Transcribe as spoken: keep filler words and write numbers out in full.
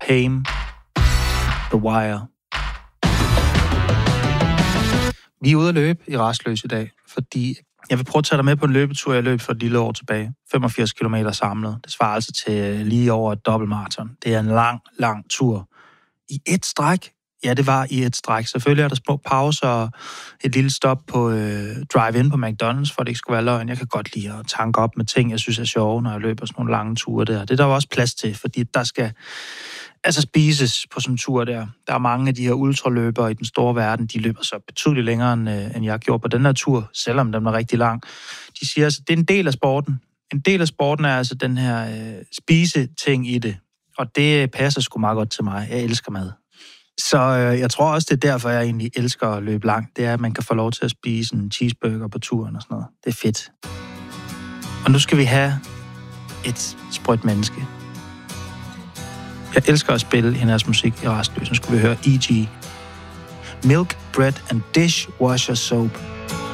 Haim, The Wire. Vi er ude at løbe i Rastløs i dag, fordi jeg vil prøve at tage dig med på en løbetur, jeg løb for et lille år tilbage. femogfirs kilometer samlet. Det svarer altså til lige over et dobbeltmaraton. Det er en lang, lang tur. I et stræk. Ja, det var i et stræk. Selvfølgelig er der små pauser og et lille stop på øh, drive-in på McDonald's, for det ikke skulle være løgn. Jeg kan godt lide at tanke op med ting, jeg synes er sjove, når jeg løber sådan nogle lange ture der. Det er der jo også plads til, fordi der skal altså spises på sådan en tur der. Der er mange af de her ultraløbere i den store verden, de løber så betydeligt længere, end, øh, end jeg gjorde på den her tur, selvom den var rigtig lang. De siger altså, det er en del af sporten. En del af sporten er altså den her øh, spise-ting i det. Og det passer sgu meget godt til mig. Jeg elsker mad. Så øh, jeg tror også, det er derfor, jeg egentlig elsker at løbe langt. Det er, at man kan få lov til at spise en cheeseburger på turen og sådan noget. Det er fedt. Og nu skal vi have et sprødt menneske. Jeg elsker at spille hendes musik i Rastløs. Nu skal vi høre E G. Milk, Bread and Dishwasher Soap.